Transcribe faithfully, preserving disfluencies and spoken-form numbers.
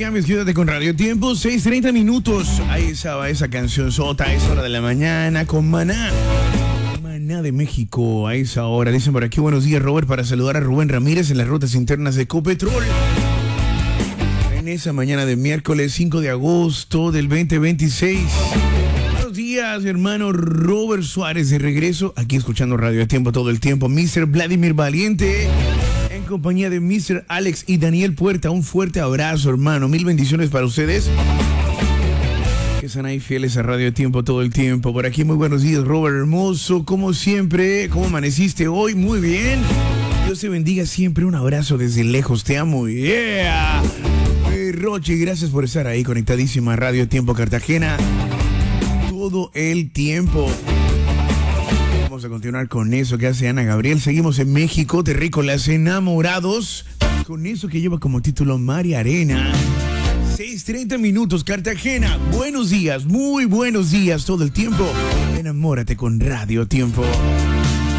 cambies, quédate con Radio Tiempo, seis treinta minutos. Ahí estaba esa canción sota a esa hora de la mañana con Maná. Maná de México a esa hora. Dicen por aquí, buenos días, Robert, para saludar a Rubén Ramírez en las rutas internas de Copetrol. En esa mañana de miércoles cinco de agosto del veinte veintiséis. Buenos días, hermano Robert Suárez, de regreso, aquí escuchando Radio Tiempo todo el tiempo. mister Vladimir Valiente, en compañía de mister Alex y Daniel Puerta. Un fuerte abrazo, hermano. Mil bendiciones para ustedes, que están ahí fieles a Radio Tiempo todo el tiempo. Por aquí, muy buenos días, Robert hermoso. Como siempre, ¿cómo amaneciste hoy? Muy bien. Dios te bendiga siempre. Un abrazo desde lejos. Te amo. Yeah. Hey, Roche, gracias por estar ahí conectadísima a Radio Tiempo Cartagena todo el tiempo. Vamos a continuar con eso que hace Ana Gabriel. Seguimos en México, Terrícolas Enamorados, con eso que lleva como título María Arena. seis treinta minutos, Cartagena. Buenos días, muy buenos días todo el tiempo. Enamórate con Radio Tiempo.